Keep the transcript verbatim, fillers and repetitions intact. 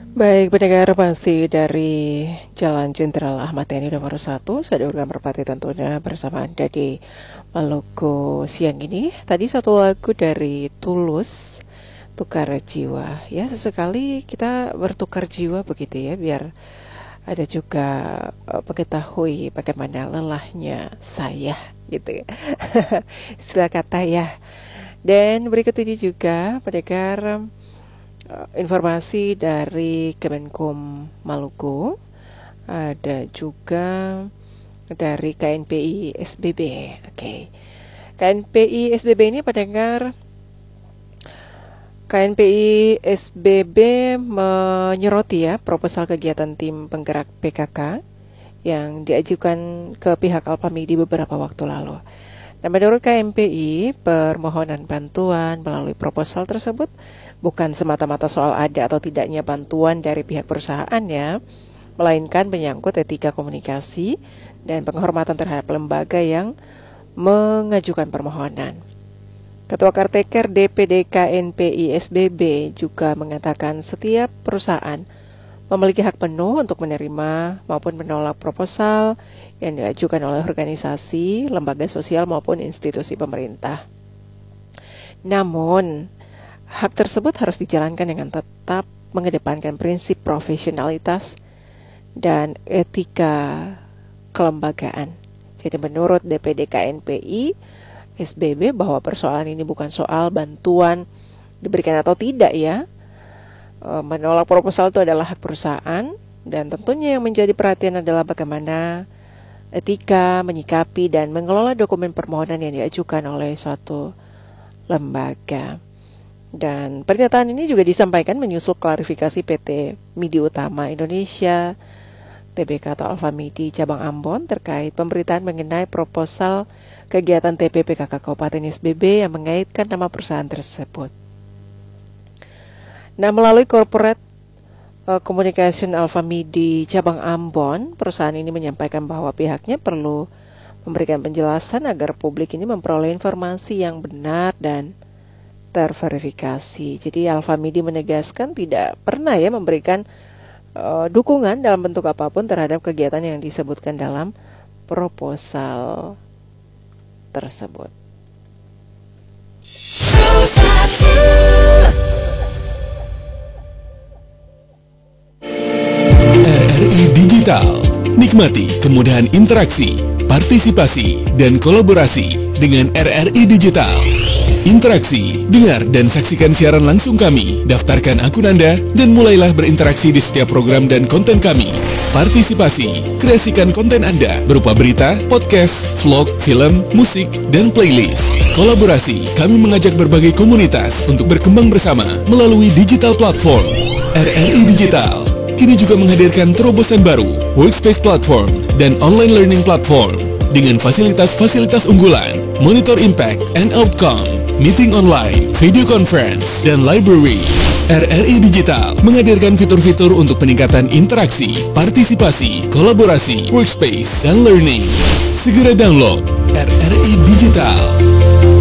Baik, pendengar masih dari Jalan Jenderal Ahmad Yani nomor satu. Saya Durga Merpati tentunya bersama Anda di Maluku siang ini. Tadi satu lagu dari Tulus, Tukar Jiwa. Ya, sesekali kita bertukar jiwa begitu ya, biar ada juga uh, mengetahui bagaimana lelahnya saya gitu ya. Istilah kata ya. Dan berikut ini juga pendengar, informasi dari Kemenkum Maluku, ada juga dari K N P I S B B. Oke, K N P I S B B ini pendengar, K N P I S B B menyoroti ya proposal kegiatan tim penggerak P K K yang diajukan ke pihak Alfamidi beberapa waktu lalu. Dan menurut K N P I, permohonan bantuan melalui proposal tersebut bukan semata-mata soal ada atau tidaknya bantuan dari pihak perusahaannya, melainkan menyangkut etika komunikasi dan penghormatan terhadap lembaga yang mengajukan permohonan. Ketua Karteker D P D K N P I S B B juga mengatakan setiap perusahaan memiliki hak penuh untuk menerima maupun menolak proposal yang diajukan oleh organisasi, lembaga sosial maupun institusi pemerintah. Namun, hak tersebut harus dijalankan dengan tetap mengedepankan prinsip profesionalitas dan etika kelembagaan. Jadi menurut D P D K N P I S B B bahwa persoalan ini bukan soal bantuan diberikan atau tidak ya. Menolak proposal itu adalah hak perusahaan, dan tentunya yang menjadi perhatian adalah bagaimana etika menyikapi dan mengelola dokumen permohonan yang diajukan oleh suatu lembaga. Dan pernyataan ini juga disampaikan menyusul klarifikasi P T Midi Utama Indonesia T B K atau Alfamidi Cabang Ambon terkait pemberitaan mengenai proposal kegiatan T P P K K Kabupaten S B B yang mengaitkan nama perusahaan tersebut. Nah, melalui Corporate uh, Communication Alfamidi Cabang Ambon, perusahaan ini menyampaikan bahwa pihaknya perlu memberikan penjelasan agar publik ini memperoleh informasi yang benar dan terverifikasi. Jadi Alfamidi menegaskan tidak pernah ya memberikan uh, dukungan dalam bentuk apapun terhadap kegiatan yang disebutkan dalam proposal tersebut. R R I Digital. Nikmati kemudahan interaksi, partisipasi, dan kolaborasi dengan R R I Digital. Interaksi, dengar dan saksikan siaran langsung kami, daftarkan akun Anda, dan mulailah berinteraksi di setiap program dan konten kami. Partisipasi, kreasikan konten Anda berupa berita, podcast, vlog, film, musik, dan playlist. Kolaborasi, kami mengajak berbagai komunitas untuk berkembang bersama melalui digital platform. R R I Digital kini juga menghadirkan terobosan baru, workspace platform, dan online learning platform dengan fasilitas-fasilitas unggulan, monitor impact and outcome, meeting online, video conference, dan library. R R I Digital menghadirkan fitur-fitur untuk peningkatan interaksi, partisipasi, kolaborasi, workspace, dan learning. Segera download R R I Digital.